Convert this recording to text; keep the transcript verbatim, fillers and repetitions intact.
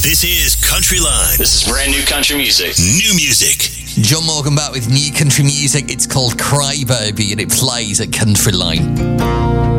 This is Country Line. This is brand new country music. New music. John Morgan back with new country music. It's called Cry Baby and it plays at Country Line.